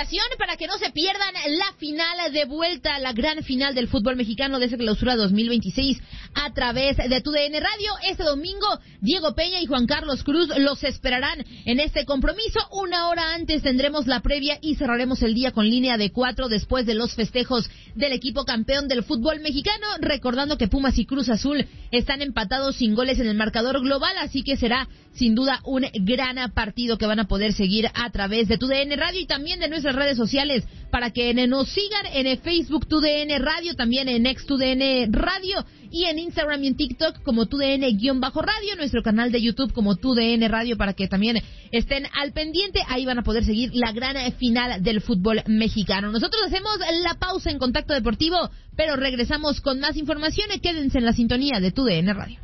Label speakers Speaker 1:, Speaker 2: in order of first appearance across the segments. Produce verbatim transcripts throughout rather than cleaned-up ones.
Speaker 1: invitación para que no se pierdan la final de vuelta, la gran final del fútbol mexicano de esta clausura dos mil veintiséis a través de Tu D N Radio. Este domingo, Diego Peña y Juan Carlos Cruz los esperarán en este compromiso. Una hora antes tendremos la previa y cerraremos el día con línea de cuatro después de los festejos del equipo campeón del fútbol mexicano. Recordando que Pumas y Cruz Azul están empatados sin goles en el marcador global, así que será sin duda un gran partido que van a poder seguir a través de Tu D N Radio y también de nuestras redes sociales para que nos sigan en Facebook Tu D N Radio, también en X Tu D N Radio y en Instagram y en TikTok como Tu D N-Radio, nuestro canal de YouTube como Tu D N Radio para que también estén al pendiente. Ahí van a poder seguir la gran final del fútbol mexicano. Nosotros hacemos la pausa en Contacto Deportivo, pero regresamos con más información. Quédense en la sintonía de Tu D N Radio.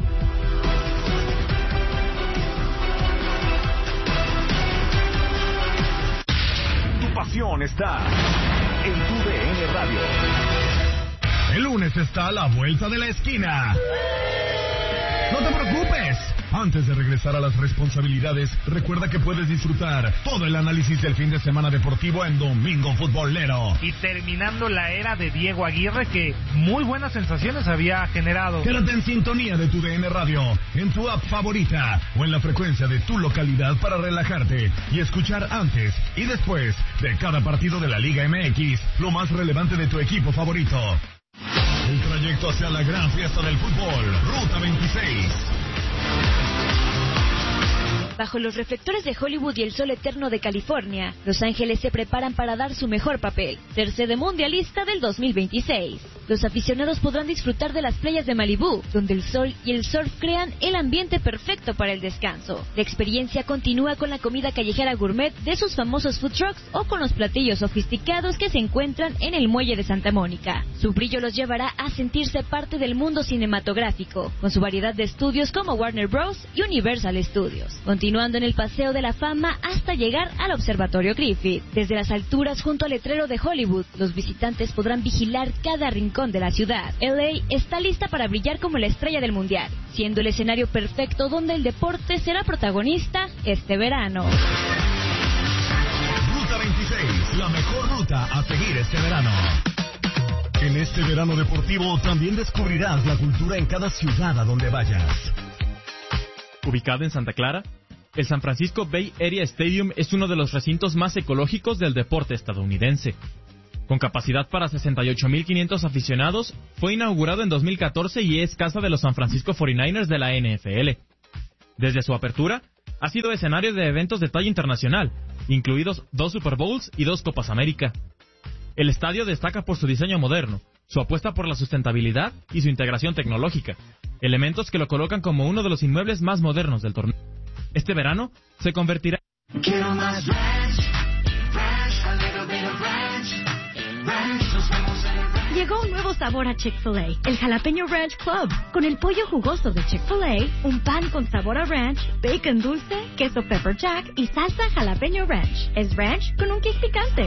Speaker 2: Pasión está en Tu D N Radio.
Speaker 3: El lunes está a la vuelta de la esquina. No te preocupes. Antes de regresar a las responsabilidades, recuerda que puedes disfrutar todo el análisis del fin de semana deportivo en Domingo Futbolero.
Speaker 4: Y terminando la era de Diego Aguirre, que muy buenas sensaciones había generado.
Speaker 3: Quédate en sintonía de Tu D N Radio, en tu app favorita o en la frecuencia de tu localidad para relajarte y escuchar antes y después de cada partido de la Liga M X lo más relevante de tu equipo favorito. El trayecto hacia la gran fiesta del fútbol, Ruta veintiséis.
Speaker 5: Bajo los reflectores de Hollywood y el sol eterno de California, Los Ángeles se preparan para dar su mejor papel, ser sede mundialista del dos mil veintiséis. Los aficionados podrán disfrutar de las playas de Malibú, donde el sol y el surf crean el ambiente perfecto para el descanso. La experiencia continúa con la comida callejera gourmet de sus famosos food trucks o con los platillos sofisticados que se encuentran en el muelle de Santa Mónica. Su brillo los llevará a sentirse parte del mundo cinematográfico, con su variedad de estudios como Warner Bros. Y Universal Studios. Continuando en el Paseo de la Fama hasta llegar al Observatorio Griffith. Desde las alturas junto al letrero de Hollywood, los visitantes podrán vigilar cada rincón de la ciudad. L A está lista para brillar como la estrella del mundial, siendo el escenario perfecto donde el deporte será protagonista este verano.
Speaker 3: Ruta veintiséis, la mejor ruta a seguir este verano. En este verano deportivo también descubrirás la cultura en cada ciudad a donde vayas.
Speaker 6: Ubicado en Santa Clara, el San Francisco Bay Area Stadium es uno de los recintos más ecológicos del deporte estadounidense. Con capacidad para sesenta y ocho mil quinientos aficionados, fue inaugurado en dos mil catorce y es casa de los San Francisco cuarenta y nueve ers de la N F L. Desde su apertura, ha sido escenario de eventos de talla internacional, incluidos dos Super Bowls y dos Copas América. El estadio destaca por su diseño moderno, su apuesta por la sustentabilidad y su integración tecnológica, elementos que lo colocan como uno de los inmuebles más modernos del torneo. Este verano se convertirá...
Speaker 7: Quiero más ranch, ranch, a little bit of ranch, ranch, nos vemos en el ranch.
Speaker 8: Llegó un nuevo sabor a Chick-fil-A, el Jalapeño Ranch Club. Con el pollo jugoso de Chick-fil-A, un pan con sabor a ranch, bacon dulce, queso pepper jack y salsa Jalapeño Ranch. Es ranch con un kick picante.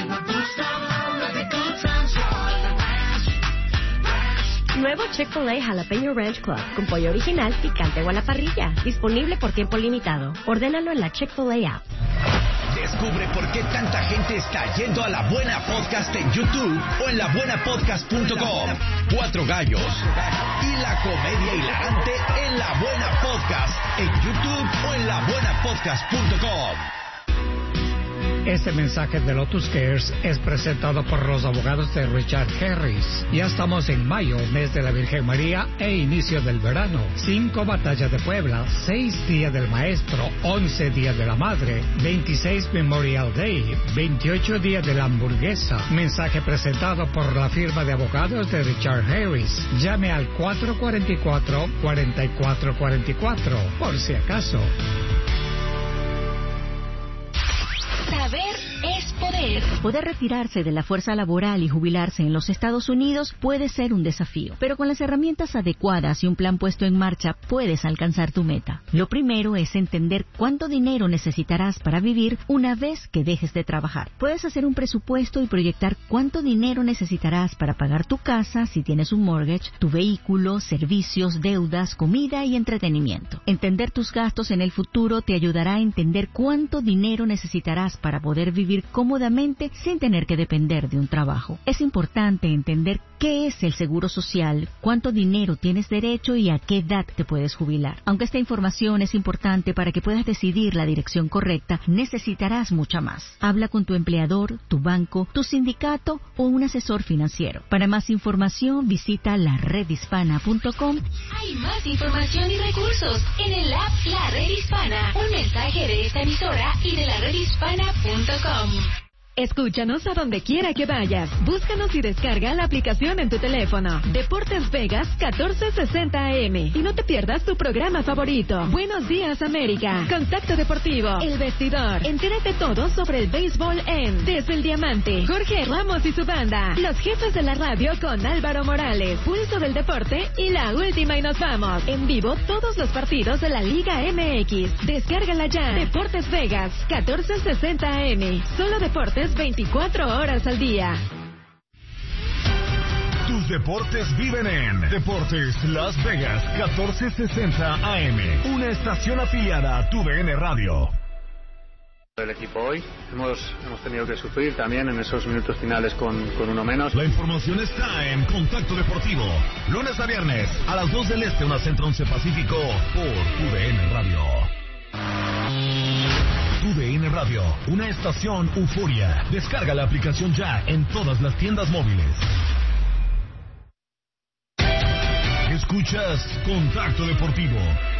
Speaker 8: Nuevo Chick-fil-A Jalapeño Ranch Club, con pollo original, picante o a la parrilla. Disponible por tiempo limitado. Ordénalo en la Chick-fil-A app.
Speaker 9: Descubre por qué tanta gente está yendo a La Buena Podcast en YouTube o en la buena podcast punto com. Cuatro gallos y la comedia hilarante en La Buena Podcast en YouTube o en la buena podcast punto com.
Speaker 10: Este mensaje de Lotus Cares es presentado por los abogados de Richard Harris. Ya estamos en mayo, mes de la Virgen María e inicio del verano. Cinco batallas de Puebla, seis días del maestro, once días de la madre, veintiséis Memorial Day, veintiocho días de la hamburguesa. Mensaje presentado por la firma de abogados de Richard Harris. Llame al cuatro cuatro cuatro, cuatro cuatro cuatro cuatro, por si acaso.
Speaker 5: Saber es poder.
Speaker 8: Poder retirarse de la fuerza laboral y jubilarse en los Estados Unidos puede ser un desafío, pero con las herramientas adecuadas y un plan puesto en marcha puedes alcanzar tu meta. Lo primero es entender cuánto dinero necesitarás para vivir una vez que dejes de trabajar. Puedes hacer un presupuesto y proyectar cuánto dinero necesitarás para pagar tu casa si tienes un mortgage, tu vehículo, servicios, deudas, comida y entretenimiento. Entender tus gastos en el futuro te ayudará a entender cuánto dinero necesitarás para poder vivir cómodamente económicamente sin tener que depender de un trabajo. Es importante entender qué es el seguro social, cuánto dinero tienes derecho y a qué edad te puedes jubilar. Aunque esta información es importante para que puedas decidir la dirección correcta, necesitarás mucha más. Habla con tu empleador, tu banco, tu sindicato o un asesor financiero. Para más información, visita la red hispana punto com.
Speaker 11: Hay más información y recursos en el app La Red Hispana. Un mensaje de esta emisora y de la red hispana punto com.
Speaker 12: Escúchanos a donde quiera que vayas. Búscanos y descarga la aplicación en tu teléfono. Deportes Vegas catorce sesenta A M. Y no te pierdas tu programa favorito. Buenos días, América. Contacto Deportivo. El Vestidor. Entérate todo sobre el béisbol en Desde el Diamante. Jorge Ramos y su banda. Los jefes de la radio con Álvaro Morales. Pulso del Deporte y La Última y Nos Vamos. En vivo todos los partidos de la Liga M X. Descárgala ya. Deportes Vegas catorce sesenta A M. Solo deportes veinticuatro horas al día.
Speaker 3: Tus deportes viven en Deportes Las Vegas catorce sesenta A M, una estación afiliada a tu D N Radio.
Speaker 13: El equipo hoy hemos, hemos tenido que sufrir también en esos minutos finales con, con uno menos.
Speaker 3: La información está en Contacto Deportivo, lunes a viernes a las dos del Este, una Centro once Pacífico, por tu D N Radio. Tu D N Radio, una estación euforia. Descarga la aplicación ya en todas las tiendas móviles. Escuchas Contacto Deportivo.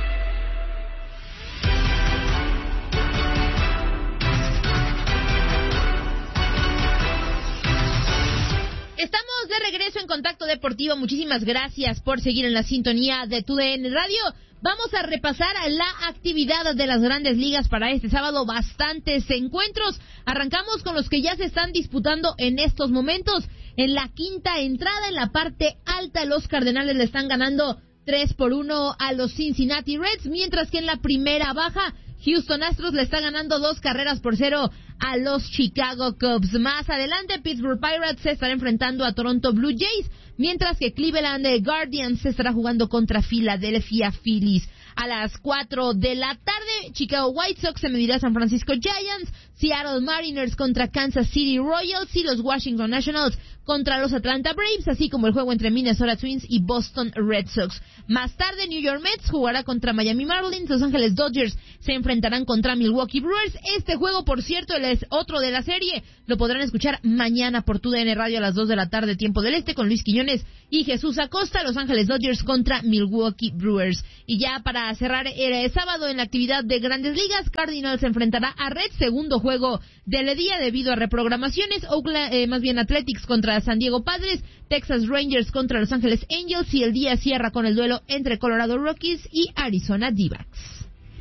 Speaker 1: Estamos de regreso en Contacto Deportivo. Muchísimas gracias por seguir en la sintonía de Tu D N Radio. Vamos a repasar la actividad de las grandes ligas para este sábado. Bastantes encuentros. Arrancamos con los que ya se están disputando en estos momentos. En la quinta entrada, en la parte alta, los Cardenales le están ganando tres por uno a los Cincinnati Reds, mientras que en la primera baja, Houston Astros le está ganando dos carreras por cero a los Chicago Cubs. Más adelante, Pittsburgh Pirates se estará enfrentando a Toronto Blue Jays, mientras que Cleveland Guardians se estará jugando contra Philadelphia Phillies. A las cuatro de la tarde, Chicago White Sox se medirá a San Francisco Giants, Seattle Mariners contra Kansas City Royals y los Washington Nationals contra los Atlanta Braves, así como el juego entre Minnesota Twins y Boston Red Sox. Más tarde, New York Mets jugará contra Miami Marlins, Los Ángeles Dodgers se enfrentarán contra Milwaukee Brewers. Este juego, por cierto, es otro de la serie, lo podrán escuchar mañana por Tu D N Radio a las dos de la tarde, tiempo del Este, con Luis Quiñones y Jesús Acosta. Los Ángeles Dodgers contra Milwaukee Brewers. Y ya para cerrar el sábado en la actividad de Grandes Ligas, Cardinals se enfrentará a Reds, segundo juego del día debido a reprogramaciones. Oakland, eh, más bien Athletics contra San Diego Padres, Texas Rangers contra Los Ángeles Angels, y el día cierra con el duelo entre Colorado Rockies y Arizona D-backs.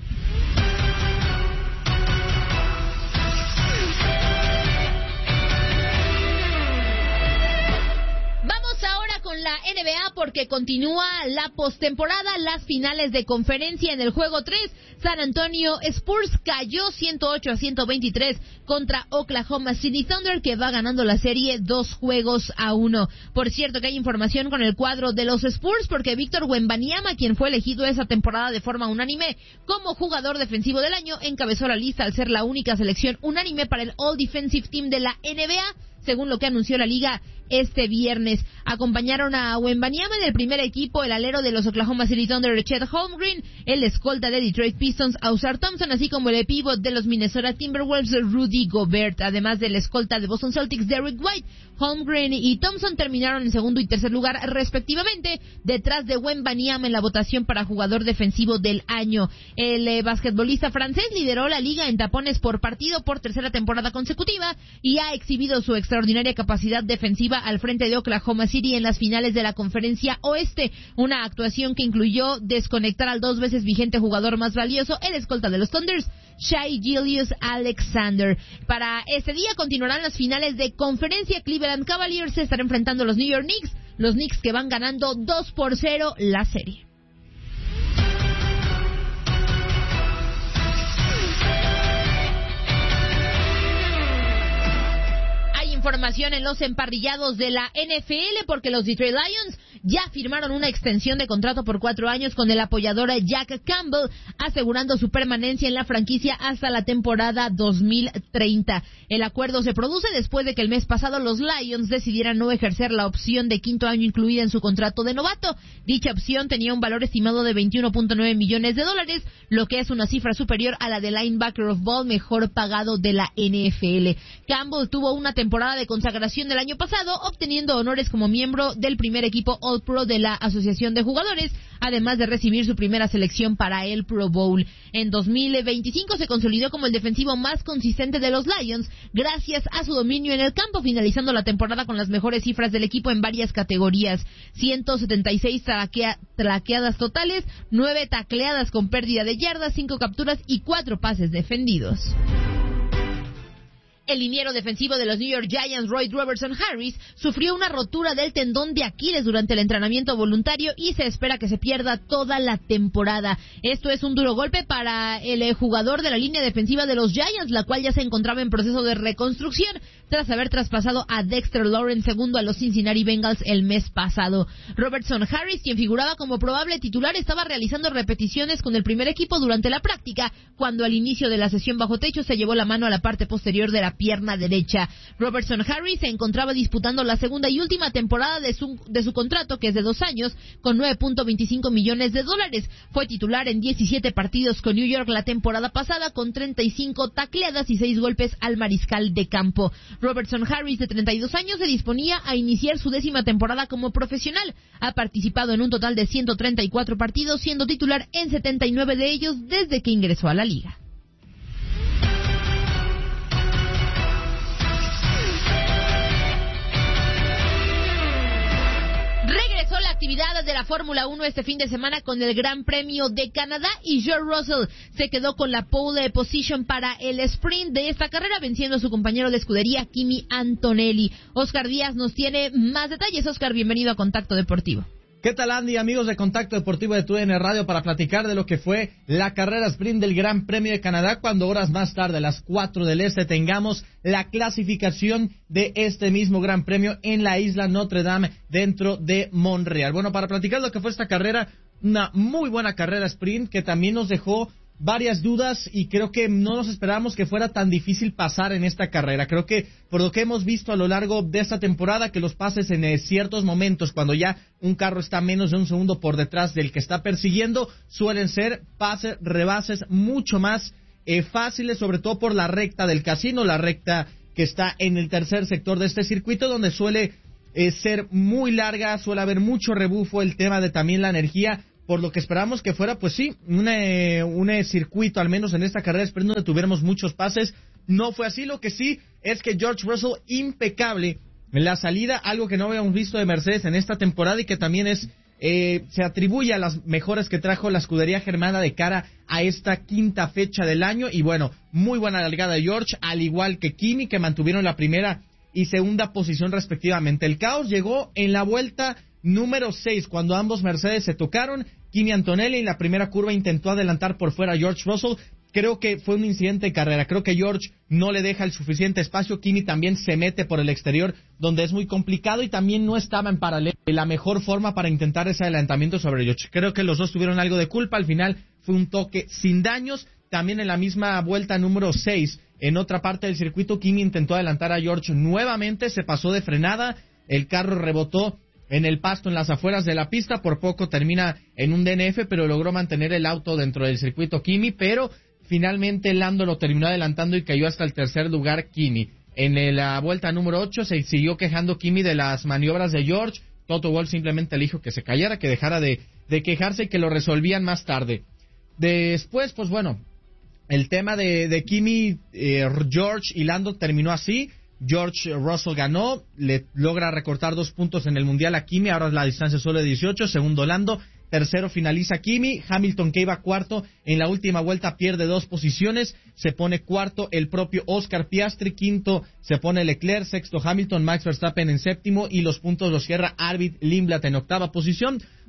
Speaker 1: Con la N B A, porque continúa la postemporada, las finales de conferencia. En el juego tres, San Antonio Spurs cayó ciento ocho a ciento veintitrés contra Oklahoma City Thunder, que va ganando la serie dos juegos a uno. Por cierto que hay información con el cuadro de los Spurs, porque Víctor Wembanyama, quien fue elegido esa temporada de forma unánime como jugador defensivo del año, encabezó la lista al ser la única selección unánime para el All Defensive Team de la N B A, según lo que anunció la liga este viernes. Acompañaron a Wembanyama en el primer equipo el alero de los Oklahoma City Thunder, Chet Holmgren, el escolta de Detroit Pistons, Ausar Thompson, así como el pívot de los Minnesota Timberwolves, Rudy Gobert, además del escolta de Boston Celtics, Derrick White. Holmgren y Thompson terminaron en segundo y tercer lugar respectivamente, detrás de Wembanyama en la votación para jugador defensivo del año. El eh, basquetbolista francés lideró la liga en tapones por partido por tercera temporada consecutiva y ha exhibido su extraordinaria capacidad defensiva al frente de Oklahoma City en las finales de la Conferencia Oeste, una actuación que incluyó desconectar al dos veces vigente jugador más valioso, el escolta de los Thunders, Shai Gilgeous-Alexander. Para este día continuarán las finales de conferencia. Cleveland Cavaliers se estará enfrentando a los New York Knicks, los Knicks que van ganando dos por cero la serie. Información en los emparrillados de la N F L, porque los Detroit Lions ya firmaron una extensión de contrato por cuatro años con el apoyador Jack Campbell, asegurando su permanencia en la franquicia hasta la temporada dos mil treinta. El acuerdo se produce después de que el mes pasado los Lions decidieran no ejercer la opción de quinto año incluida en su contrato de novato. Dicha opción tenía un valor estimado de veintiuno punto nueve millones de dólares, lo que es una cifra superior a la de linebacker of ball mejor pagado de la N F L. Campbell tuvo una temporada de consagración del año pasado, obteniendo honores como miembro del primer equipo All-Pro de la Asociación de Jugadores, además de recibir su primera selección para el Pro Bowl. En dos mil veinticinco se consolidó como el defensivo más consistente de los Lions, gracias a su dominio en el campo, finalizando la temporada con las mejores cifras del equipo en varias categorías: ciento setenta y seis traquea, traqueadas totales, nueve tacleadas con pérdida de yardas, cinco capturas y cuatro pases defendidos. El liniero defensivo de los New York Giants, Roy Robertson Harris, sufrió una rotura del tendón de Aquiles durante el entrenamiento voluntario y se espera que se pierda toda la temporada. Esto es un duro golpe para el jugador de la línea defensiva de los Giants, la cual ya se encontraba en proceso de reconstrucción tras haber traspasado a Dexter Lawrence segundo a los Cincinnati Bengals el mes pasado. Robertson Harris, quien figuraba como probable titular, estaba realizando repeticiones con el primer equipo durante la práctica, cuando al inicio de la sesión bajo techo se llevó la mano a la parte posterior de la pierna derecha. Robertson Harris se encontraba disputando la segunda y última temporada de su, de su contrato, que es de dos años, con nueve punto veinticinco millones de dólares. Fue titular en diecisiete partidos con New York la temporada pasada, con treinta y cinco tacleadas y seis golpes al mariscal de campo. Robertson Harris, de treinta y dos años, se disponía a iniciar su décima temporada como profesional. Ha participado en un total de ciento treinta y cuatro partidos, siendo titular en setenta y nueve de ellos desde que ingresó a la liga. Regresó la actividad de la Fórmula uno este fin de semana con el Gran Premio de Canadá y George Russell se quedó con la pole position para el sprint de esta carrera, venciendo a su compañero de escudería Kimi Antonelli. Oscar Díaz nos tiene más detalles. Oscar, bienvenido a Contacto Deportivo.
Speaker 14: ¿Qué tal, Andy? Amigos de Contacto Deportivo de Tu D N Radio, para platicar de lo que fue la carrera sprint del Gran Premio de Canadá, cuando horas más tarde, a las cuatro del este, tengamos la clasificación de este mismo Gran Premio en la isla Notre Dame, dentro de Montreal. Bueno, para platicar de lo que fue esta carrera, una muy buena carrera sprint que también nos dejó varias dudas, y creo que no nos esperábamos que fuera tan difícil pasar en esta carrera. Creo que por lo que hemos visto a lo largo de esta temporada, que los pases en eh, ciertos momentos, cuando ya un carro está menos de un segundo por detrás del que está persiguiendo, suelen ser pases, rebases mucho más eh, fáciles, sobre todo por la recta del casino, la recta que está en el tercer sector de este circuito, donde suele eh, ser muy larga, suele haber mucho rebufo, el tema de también la energía, por lo que esperamos que fuera, pues sí, un, eh, un eh, circuito, al menos en esta carrera, esperando donde tuviéramos muchos pases. No fue así. Lo que sí es que George Russell, impecable en la salida, algo que no habíamos visto de Mercedes en esta temporada, y que también es eh, se atribuye a las mejoras que trajo la escudería germana de cara a esta quinta fecha del año. Y bueno, muy buena largada de George, al igual que Kimi, que mantuvieron la primera y segunda posición respectivamente. El caos llegó en la vuelta número seis, cuando ambos Mercedes se tocaron. Kimi Antonelli en la primera curva intentó adelantar por fuera a George Russell. Creo que fue un incidente de carrera. Creo que George no le deja el suficiente espacio. Kimi también se mete por el exterior, donde es muy complicado, y también no estaba en paralelo de la mejor forma para intentar ese adelantamiento sobre George. Creo que los dos tuvieron algo de culpa. Al final fue un toque sin daños. También en la misma vuelta número seis, en otra parte del circuito, Kimi intentó adelantar a George nuevamente. Se pasó de frenada. El carro rebotó en el pasto en las afueras de la pista. Por poco termina en un D N F, pero logró mantener el auto dentro del circuito Kimi, pero finalmente Lando lo terminó adelantando y cayó hasta el tercer lugar Kimi. En la vuelta número ocho se siguió quejando Kimi de las maniobras de George. Toto Wolff simplemente le dijo que se callara, que dejara de, de quejarse y que lo resolvían más tarde. Después, pues bueno, el tema de, de Kimi, eh, George y Lando terminó así. George Russell ganó, le logra recortar dos puntos en el Mundial a Kimi, ahora la distancia solo de dieciocho, segundo Lando, tercero finaliza Kimi, Hamilton, que iba cuarto, en la última vuelta pierde dos posiciones, se pone cuarto el propio Oscar Piastri, quinto se pone Leclerc, sexto Hamilton, Max Verstappen en séptimo, y los puntos los cierra Arvid Lindblad en octava posición.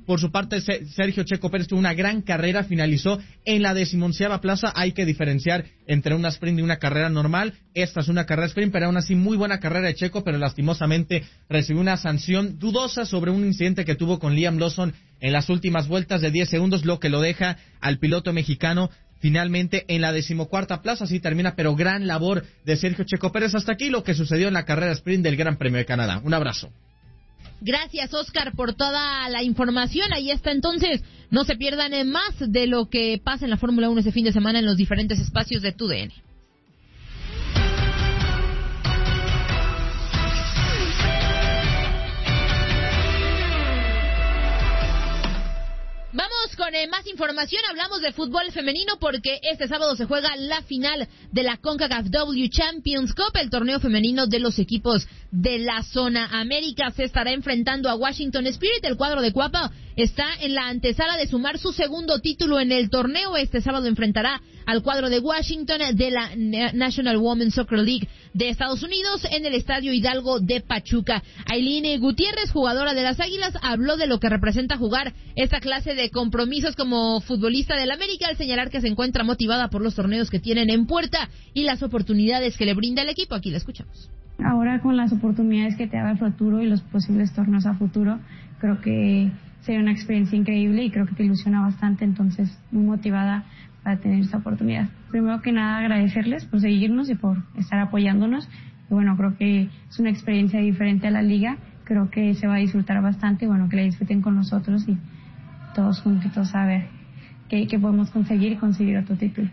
Speaker 14: Por su parte, Sergio Checo Pérez tuvo una gran carrera, finalizó en la decimoonceava plaza. Hay que diferenciar entre una sprint y una carrera normal. Esta es una carrera sprint, pero aún así muy buena carrera de Checo, pero lastimosamente recibió una sanción dudosa sobre un incidente que tuvo con Liam Lawson en las últimas vueltas de diez segundos, lo que lo deja al piloto mexicano finalmente en la decimocuarta plaza. Así termina, pero gran labor de Sergio Checo Pérez. Hasta aquí lo que sucedió en la carrera sprint del Gran Premio de Canadá. Un abrazo.
Speaker 1: Gracias, Oscar, por toda la información. Ahí está, entonces, no se pierdan más de lo que pasa en la Fórmula uno ese fin de semana en los diferentes espacios de TUDN. Vamos con eh, más información. Hablamos de fútbol femenino porque este sábado se juega la final de la CONCACAF W Champions Cup. El torneo femenino de los equipos de la zona América se estará enfrentando a Washington Spirit. El cuadro de Cuapa está en la antesala de sumar su segundo título en el torneo. Este sábado enfrentará al cuadro de Washington de la National Women's Soccer League de Estados Unidos en el Estadio Hidalgo de Pachuca. Aileen Gutiérrez, jugadora de las Águilas, habló de lo que representa jugar esta clase de compromisos como futbolista del América, al señalar que se encuentra motivada por los torneos que tienen en puerta y las oportunidades que le brinda el equipo. Aquí la escuchamos.
Speaker 15: Ahora, con las oportunidades que te da el futuro y los posibles torneos a futuro, creo que sería una experiencia increíble y creo que te ilusiona bastante, entonces muy motivada para tener esta oportunidad. Primero que nada, agradecerles por seguirnos y por estar apoyándonos. Y bueno, creo que es una experiencia diferente a la liga, creo que se va a disfrutar bastante, bueno, que la disfruten con nosotros y todos juntitos a ver qué, qué podemos conseguir y conseguir otro título.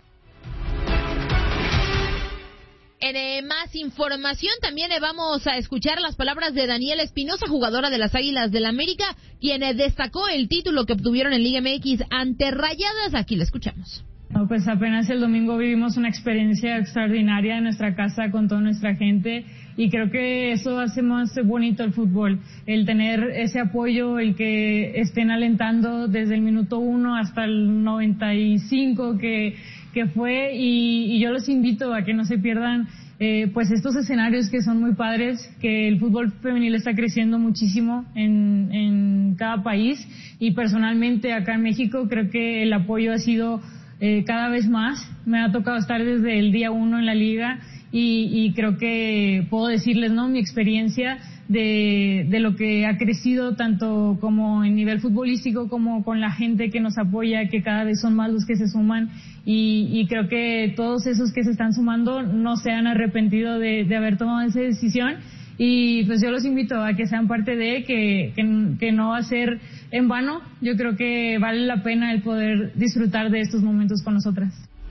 Speaker 1: En eh, más información también eh, vamos a escuchar las palabras de Daniela Espinosa, jugadora de las Águilas del América, quien eh, destacó el título que obtuvieron en Liga M X ante Rayadas. Aquí la escuchamos.
Speaker 16: No, pues apenas el domingo vivimos una experiencia extraordinaria en nuestra casa con toda nuestra gente y creo que eso hace más bonito el fútbol, el tener ese apoyo, el que estén alentando desde el minuto uno hasta el noventa y cinco que, que fue y, y yo los invito a que no se pierdan eh, pues estos escenarios que son muy padres, que el fútbol femenil está creciendo muchísimo en, en cada país y personalmente acá en México creo que el apoyo ha sido Eh, cada vez más. Me ha tocado estar desde el día uno en la liga y, y creo que puedo decirles, ¿no?, mi experiencia de, de lo que ha crecido tanto como en nivel futbolístico como con la gente que nos apoya, que cada vez son más los que se suman y, y creo que todos esos que se están sumando no se han arrepentido de, de haber tomado esa decisión. Y pues yo los invito a que sean parte de, que, que, que no va a ser en vano. Yo creo que vale la pena el poder disfrutar de estos momentos con nosotras.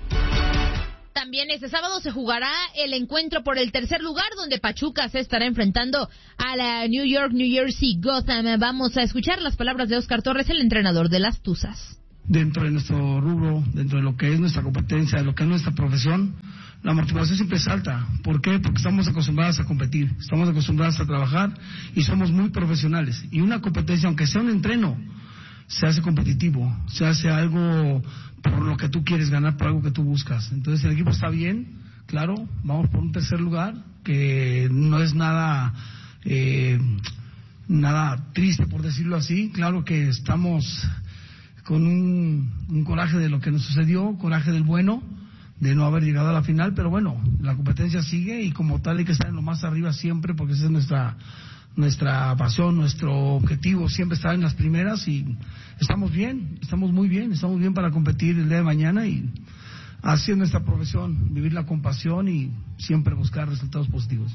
Speaker 1: También este sábado se jugará el encuentro por el tercer lugar, donde Pachuca se estará enfrentando a la New York, New Jersey, Gotham. Vamos a escuchar las palabras de Oscar Torres, el entrenador de las Tuzas.
Speaker 17: Dentro de nuestro rubro, dentro de lo que es nuestra competencia, de lo que es nuestra profesión, la motivación siempre es alta. ¿Por qué? Porque estamos acostumbrados a competir, estamos acostumbrados a trabajar y somos muy profesionales. Y una competencia, aunque sea un entreno, se hace competitivo, se hace algo por lo que tú quieres ganar, por algo que tú buscas. Entonces el equipo está bien, claro, vamos por un tercer lugar, que no es nada, eh, nada triste por decirlo así. Claro que estamos con un, un coraje de lo que nos sucedió, coraje del bueno, de no haber llegado a la final, pero bueno, la competencia sigue y como tal hay que estar en lo más arriba siempre, porque esa es nuestra nuestra pasión, nuestro objetivo, siempre estar en las primeras y estamos bien, estamos muy bien, estamos bien para competir el día de mañana y así es nuestra profesión, vivirla con pasión y siempre buscar resultados positivos.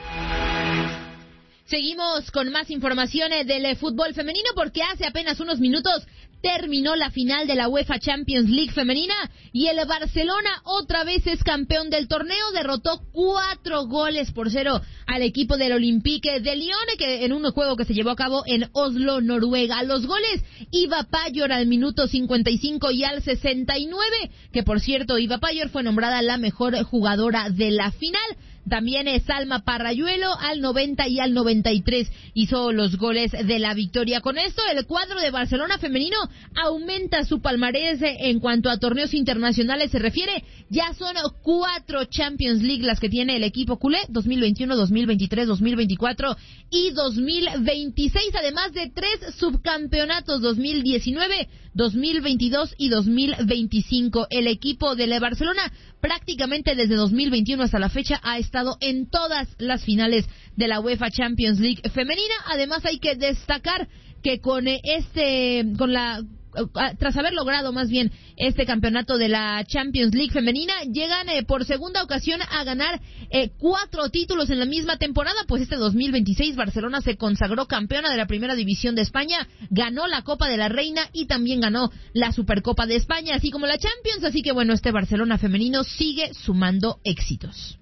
Speaker 1: Seguimos con más informaciones del fútbol femenino porque hace apenas unos minutos terminó la final de la UEFA Champions League femenina y el Barcelona otra vez es campeón del torneo, derrotó cuatro goles por cero al equipo del Olympique de Lyon, que en un juego que se llevó a cabo en Oslo, Noruega. Los goles, Iva Payor al minuto cincuenta y cinco y al sesenta y nueve, que por cierto, Iva Payor fue nombrada la mejor jugadora de la final. También eh, Salma Parrayuelo al noventa y al noventa y tres hizo los goles de la victoria. Con esto, el cuadro de Barcelona femenino aumenta su palmarés eh, en cuanto a torneos internacionales se refiere. Ya son cuatro Champions League las que tiene el equipo culé, dos mil veintiuno, dos mil veintitrés, dos mil veinticuatro y dos mil veintiséis, además de tres subcampeonatos dos mil diecinueve, dos mil veintidós y dos mil veinticinco. El equipo de la Barcelona prácticamente desde dos mil veintiuno hasta la fecha ha estado en todas las finales de la UEFA Champions League femenina. Además hay que destacar que con este, con la tras haber logrado más bien este campeonato de la Champions League femenina, llegan eh, por segunda ocasión a ganar eh, cuatro títulos en la misma temporada. Pues este dos mil veintiséis Barcelona se consagró campeona de la Primera División de España, ganó la Copa de la Reina y también ganó la Supercopa de España, así como la Champions. Así que bueno, este Barcelona femenino sigue sumando éxitos.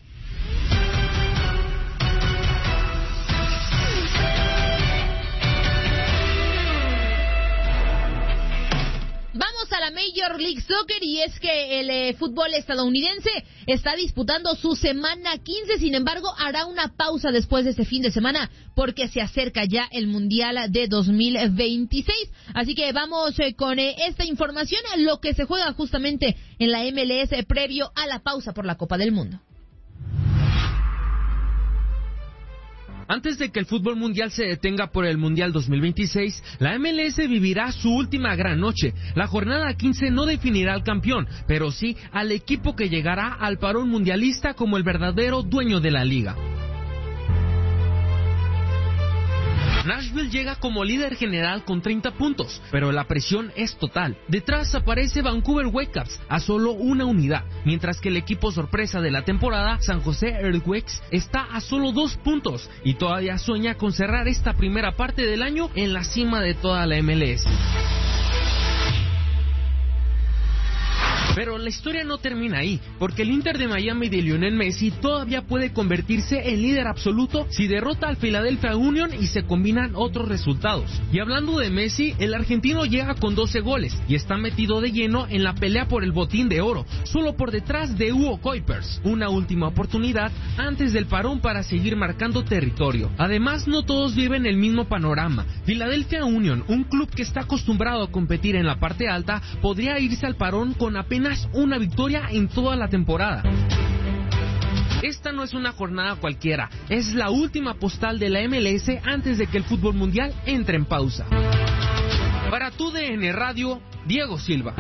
Speaker 1: Vamos a la Major League Soccer y es que el eh, fútbol estadounidense está disputando su semana quince, sin embargo hará una pausa después de este fin de semana porque se acerca ya el Mundial de dos mil veintiséis. Así que vamos eh, con eh, esta información, lo que se juega justamente en la M L S previo a la pausa por la Copa del Mundo.
Speaker 18: Antes de que el fútbol mundial se detenga por el Mundial dos mil veintiséis, la M L S vivirá su última gran noche. La jornada quince no definirá al campeón, pero sí al equipo que llegará al parón mundialista como el verdadero dueño de la liga. Nashville llega como líder general con treinta puntos, pero la presión es total. Detrás aparece Vancouver Whitecaps a solo una unidad, mientras que el equipo sorpresa de la temporada, San Jose Earthquakes, está a solo dos puntos y todavía sueña con cerrar esta primera parte del año en la cima de toda la M L S. Pero la historia no termina ahí, porque el Inter de Miami de Lionel Messi todavía puede convertirse en líder absoluto si derrota al Philadelphia Union y se combinan otros resultados. Y hablando de Messi, el argentino llega con doce goles y está metido de lleno en la pelea por el botín de oro, solo por detrás de Hugo Kuipers. Una última oportunidad antes del parón para seguir marcando territorio. Además, no todos viven el mismo panorama. Philadelphia Union, un club que está acostumbrado a competir en la parte alta, podría irse al parón con apenas una victoria en toda la temporada. Esta no es una jornada cualquiera, es la última postal de la M L S antes de que el fútbol mundial entre en pausa. Para tu D N Radio, Diego Silva.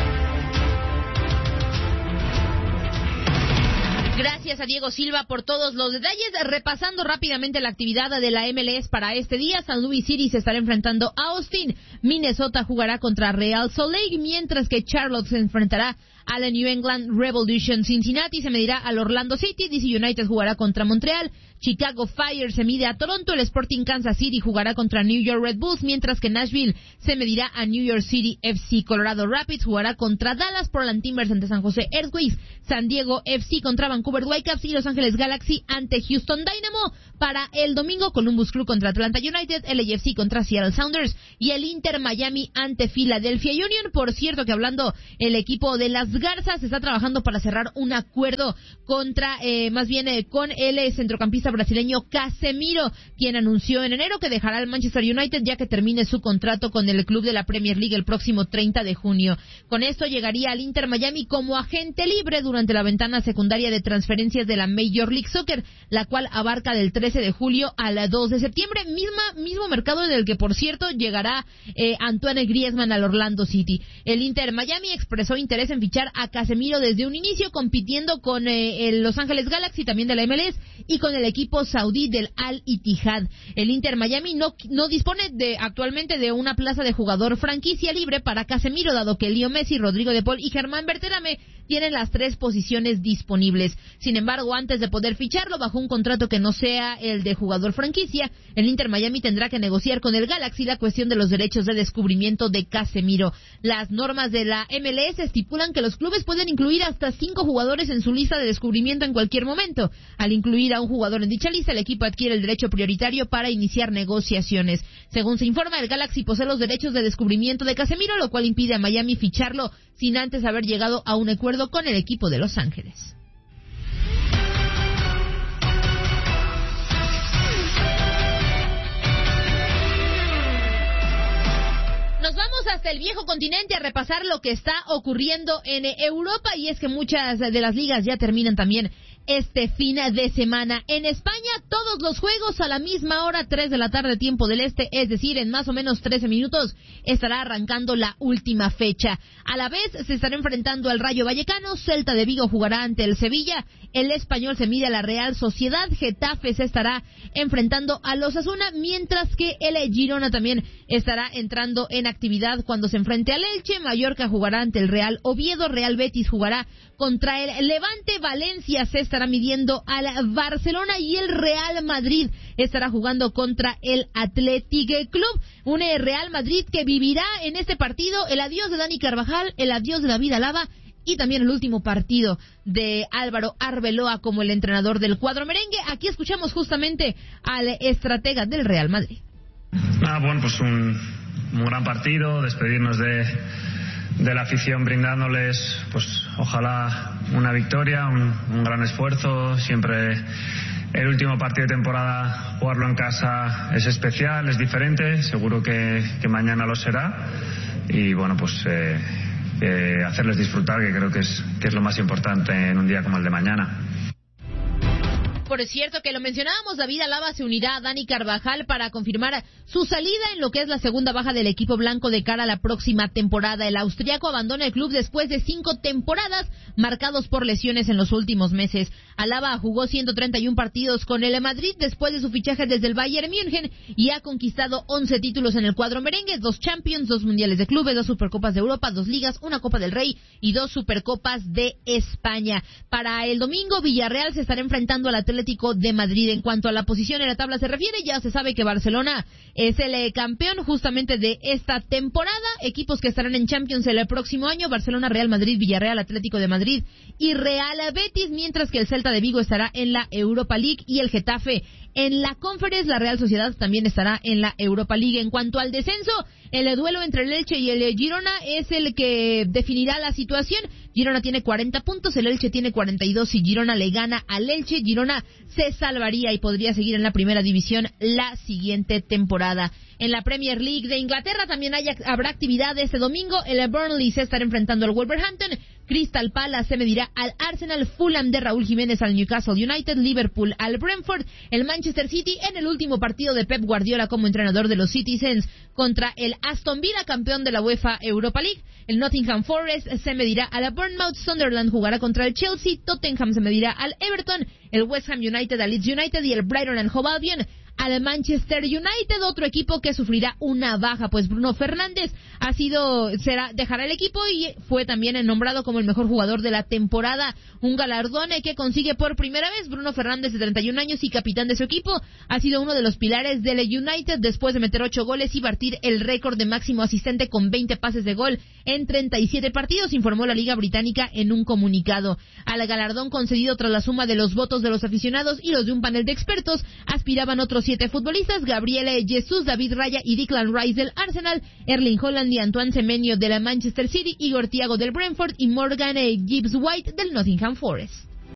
Speaker 1: Gracias a Diego Silva por todos los detalles. Repasando rápidamente la actividad de la M L S para este día, San Luis City se estará enfrentando a Austin, Minnesota jugará contra Real Salt Lake, mientras que Charlotte se enfrentará a la New England Revolution. Cincinnati se medirá al Orlando City, D C United jugará contra Montreal, Chicago Fire se mide a Toronto, el Sporting Kansas City jugará contra New York Red Bulls, mientras que Nashville se medirá a New York City F C, Colorado Rapids jugará contra Dallas, Portland Timbers ante San Jose Earthquakes, San Diego F C contra Vancouver Whitecaps y Los Ángeles Galaxy ante Houston Dynamo. Para el domingo, Columbus Crew contra Atlanta United, L A F C contra Seattle Sounders y el Inter Miami ante Philadelphia Union. Por cierto que hablando el equipo de las Garzas está trabajando para cerrar un acuerdo contra, eh, más bien eh, con el eh, centrocampista brasileño Casemiro, quien anunció en enero que dejará el Manchester United ya que termine su contrato con el club de la Premier League el próximo treinta de junio. Con esto llegaría al Inter Miami como agente libre durante la ventana secundaria de transferencias de la Major League Soccer, la cual abarca del trece de julio al dos de septiembre, misma mismo mercado en el que, por cierto, llegará eh, Antoine Griezmann al Orlando City. El Inter Miami expresó interés en fichar a Casemiro desde un inicio, compitiendo con eh, el Los Ángeles Galaxy, también de la M L S, y con el equipo saudí del Al Ittihad. El Inter Miami no, no dispone de actualmente de una plaza de jugador franquicia libre para Casemiro, dado que Leo Messi, Rodrigo de Paul y Germán Berterame tienen las tres posiciones disponibles. Sin embargo, antes de poder ficharlo bajo un contrato que no sea el de jugador franquicia, el Inter Miami tendrá que negociar con el Galaxy la cuestión de los derechos de descubrimiento de Casemiro. Las normas de la M L S estipulan que los clubes pueden incluir hasta cinco jugadores en su lista de descubrimiento en cualquier momento. Al incluir a un jugador en dicha lista, el equipo adquiere el derecho prioritario para iniciar negociaciones. Según se informa, el Galaxy posee los derechos de descubrimiento de Casemiro, lo cual impide a Miami ficharlo sin antes haber llegado a un acuerdo con el equipo de Los Ángeles. hasta el viejo continente a repasar lo que está ocurriendo en Europa, y es que muchas de las ligas ya terminan también este fin de semana. En España, todos los juegos a la misma hora, tres de la tarde, tiempo del este, es decir, en más o menos trece minutos, estará arrancando la última fecha. A la vez, se estará enfrentando al Rayo Vallecano, Celta de Vigo jugará ante el Sevilla, el Español se mide a la Real Sociedad, Getafe se estará enfrentando a los Osasuna, mientras que el Girona también estará entrando en actividad cuando se enfrente al Elche, Mallorca jugará ante el Real Oviedo, Real Betis jugará contra el Levante, Valencia se estará midiendo al Barcelona y el Real Madrid estará jugando contra el Athletic Club. Un Real Madrid que vivirá en este partido el adiós de Dani Carvajal, el adiós de David Alaba y también el último partido de Álvaro Arbeloa como el entrenador del cuadro merengue. Aquí escuchamos justamente al estratega del Real Madrid.
Speaker 19: Ah, bueno, pues un, un gran partido, despedirnos de de la afición brindándoles, pues ojalá una victoria, un, un gran esfuerzo. Siempre el último partido de temporada, jugarlo en casa es especial, es diferente, seguro que, que mañana lo será, y bueno, pues eh, eh, hacerles disfrutar, que creo que es, que es lo más importante en un día como el de mañana.
Speaker 1: Por cierto, que lo mencionábamos, David Alaba se unirá a Dani Carvajal para confirmar su salida en lo que es la segunda baja del equipo blanco de cara a la próxima temporada. El austriaco abandona el club después de cinco temporadas marcados por lesiones en los últimos meses. Alaba jugó ciento treinta y uno partidos con el Madrid después de su fichaje desde el Bayern München y ha conquistado once títulos en el cuadro merengue, dos Champions, dos Mundiales de Clubes, dos Supercopas de Europa, dos Ligas, una Copa del Rey y dos Supercopas de España. Para el domingo, Villarreal se estará enfrentando al Atlético de Madrid. En cuanto a la posición en la tabla se refiere, ya se sabe que Barcelona es el campeón justamente de esta temporada. Equipos que estarán en Champions el próximo año: Barcelona, Real Madrid, Villarreal, Atlético de Madrid y Real Betis, mientras que el Celta de Vigo estará en la Europa League y el Getafe en la Conference. La Real Sociedad también estará en la Europa League. En cuanto al descenso, el duelo entre el Elche y el Girona es el que definirá la situación. Girona tiene cuarenta puntos, el Elche tiene cuarenta y dos. Si Girona le gana al Elche, Girona se salvaría y podría seguir en la primera división la siguiente temporada. En la Premier League de Inglaterra también hay, habrá actividad este domingo. El Burnley se estará enfrentando al Wolverhampton, Crystal Palace se medirá al Arsenal, Fulham de Raúl Jiménez al Newcastle United, Liverpool al Brentford, el Manchester City en el último partido de Pep Guardiola como entrenador de los Citizens contra el Aston Villa, campeón de la UEFA Europa League. El Nottingham Forest se medirá a la Bournemouth, Sunderland jugará contra el Chelsea, Tottenham se medirá al Everton, el West Ham United al Leeds United y el Brighton and Hove Albion al Manchester United. Otro equipo que sufrirá una baja, pues Bruno Fernández ha sido será dejará el equipo y fue también nombrado como el mejor jugador de la temporada, un galardón que consigue por primera vez. Bruno Fernández, de treinta y un años y capitán de su equipo, ha sido uno de los pilares del United después de meter ocho goles y batir el récord de máximo asistente con veinte pases de gol en treinta y siete partidos, informó la Liga Británica en un comunicado. Al galardón concedido tras la suma de los votos de los aficionados y los de un panel de expertos, aspiraban otros siete futbolistas: Gabriel Jesús, David Raya y Declan Rice del Arsenal, Erling Haaland y Antoine Semenyo de la Manchester City, Igor Thiago del Brentford y Morgan Gibbs White del Nottingham Forest.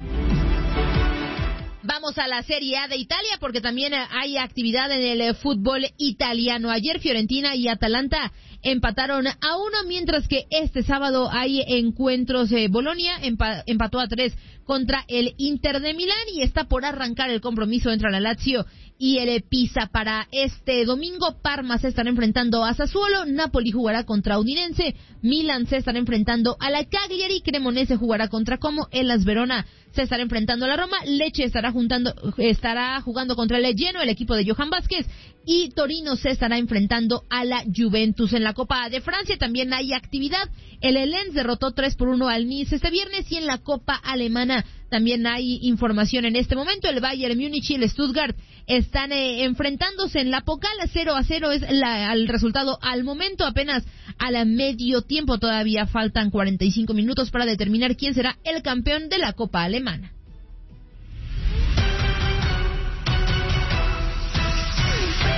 Speaker 1: Vamos a la Serie A de Italia porque también hay actividad en el fútbol italiano. Ayer Fiorentina y Atalanta empataron a uno, mientras que este sábado hay encuentros. eh, Bolonia empa- empató a tres contra el Inter de Milán y está por arrancar el compromiso entre la Lazio y el Pisa. Para este domingo, Parma se estará enfrentando a Sassuolo, Napoli jugará contra Udinese, Milan se estará enfrentando a la Cagliari, Cremonese jugará contra Como, Hellas Verona se estará enfrentando a la Roma, Lecce estará juntando, estará jugando contra el Genoa, el equipo de Johan Vázquez, y Torino se estará enfrentando a la Juventus. En la Copa de Francia también hay actividad. El Lens derrotó tres por uno al Nice este viernes, y en la Copa Alemana también hay información en este momento. El Bayern Múnich y el Stuttgart están eh, enfrentándose en la Pokal. cero a cero es la, el resultado al momento, apenas a la medio tiempo. Todavía faltan cuarenta y cinco minutos para determinar quién será el campeón de la Copa Alemana.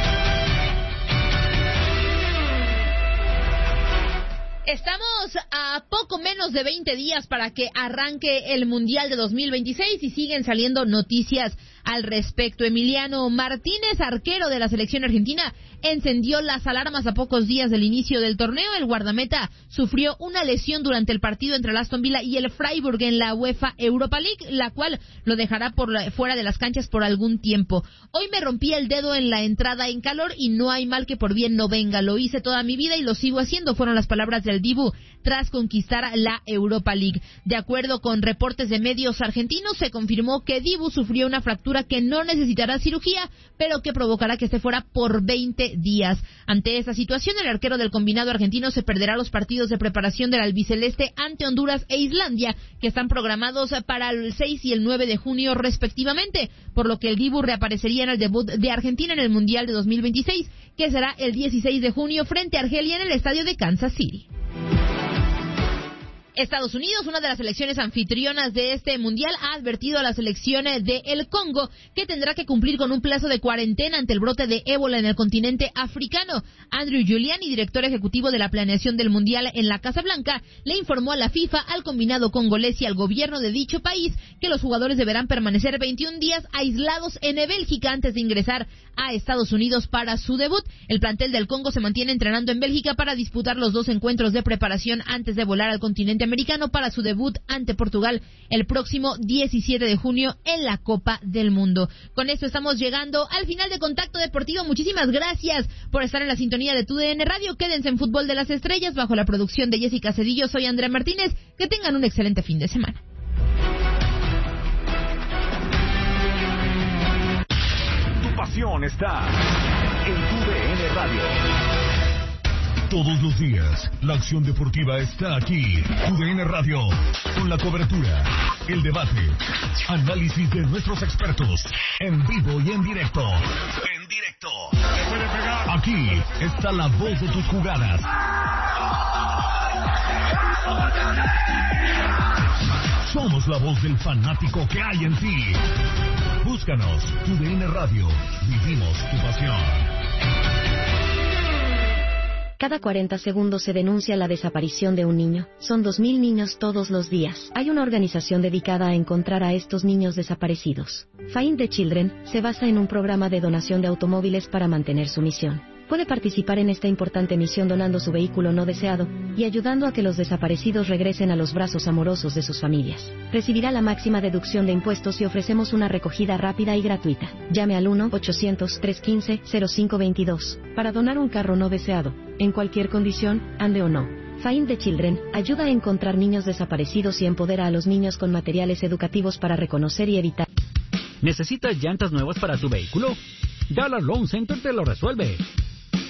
Speaker 1: Estamos a A poco menos de veinte días para que arranque el Mundial de dos mil veintiséis y siguen saliendo noticias al respecto. Emiliano Martínez, arquero de la selección argentina, encendió las alarmas a pocos días del inicio del torneo. El guardameta sufrió una lesión durante el partido entre el Aston Villa y el Freiburg en la UEFA Europa League, la cual lo dejará por la, fuera de las canchas por algún tiempo. Hoy me rompí el dedo en la entrada en calor y no hay mal que por bien no venga. Lo hice toda mi vida y lo sigo haciendo, fueron las palabras del Dibu tras conquistar la Europa League. De acuerdo con reportes de medios argentinos, se confirmó que Dibu sufrió una fractura que no necesitará cirugía, pero que provocará que esté fuera por veinte días. Ante esta situación, el arquero del combinado argentino se perderá los partidos de preparación del albiceleste ante Honduras e Islandia, que están programados para el seis y el nueve de junio respectivamente, por lo que el Dibu reaparecería en el debut de Argentina en el Mundial de dos mil veintiséis, que será el dieciséis de junio frente a Argelia en el estadio de Kansas City. Estados Unidos, una de las selecciones anfitrionas de este mundial, ha advertido a la selección de El Congo que tendrá que cumplir con un plazo de cuarentena ante el brote de ébola en el continente africano. Andrew Giuliani, director ejecutivo de la planeación del mundial en la Casa Blanca, le informó a la FIFA, al combinado congolés y al gobierno de dicho país que los jugadores deberán permanecer veintiún días aislados en Bélgica antes de ingresar a Estados Unidos para su debut. El plantel del Congo se mantiene entrenando en Bélgica para disputar los dos encuentros de preparación antes de volar al continente americano para su debut ante Portugal el próximo diecisiete de junio en la Copa del Mundo. Con esto estamos llegando al final de Contacto Deportivo. Muchísimas gracias por estar en la sintonía de T U D N Radio. Quédense en Fútbol de las Estrellas bajo la producción de Jessica Cedillo. Soy Andrea Martínez. Que tengan un excelente fin de semana.
Speaker 2: Tu pasión está en T U D N Radio.
Speaker 3: Todos los días, la acción deportiva está aquí. T U D N Radio, con la cobertura, el debate, análisis de nuestros expertos, en vivo y en directo. En directo. Aquí está la voz de tus jugadas. Somos la voz del fanático que hay en ti. Búscanos, T U D N Radio. Vivimos tu pasión.
Speaker 20: Cada cuarenta segundos se denuncia la desaparición de un niño. Son dos mil niños todos los días. Hay una organización dedicada a encontrar a estos niños desaparecidos. Find the Children se basa en un programa de donación de automóviles para mantener su misión. Puede participar en esta importante misión donando su vehículo no deseado y ayudando a que los desaparecidos regresen a los brazos amorosos de sus familias. Recibirá la máxima deducción de impuestos y ofrecemos una recogida rápida y gratuita. Llame al uno ochocientos, trescientos quince, cero cinco veintidós para donar un carro no deseado, en cualquier condición, ande o no. Find the Children ayuda a encontrar niños desaparecidos y empodera a los niños con materiales educativos para reconocer y evitar.
Speaker 21: ¿Necesitas llantas nuevas para tu vehículo? Dollar Loan Center te lo resuelve.